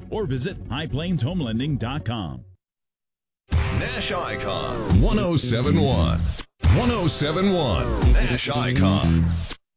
or visit highplainshomelending.com. Nash Icon 1071. 1071 Nash Icon.